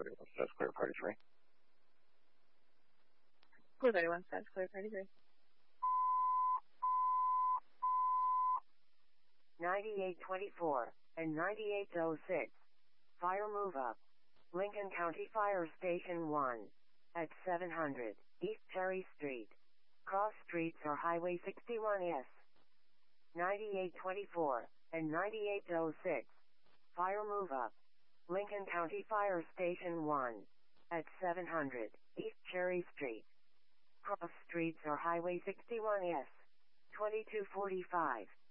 431 says clear party 3. 431 says clear party 3. 9824 and 9806. Fire move up. Lincoln County Fire Station 1. At 700 East Cherry Street. Cross streets or Highway 61S. 9824 and 9806. Fire move up. Lincoln County Fire Station 1. At 700 East Cherry Street. Cross streets or Highway 61S. 2245.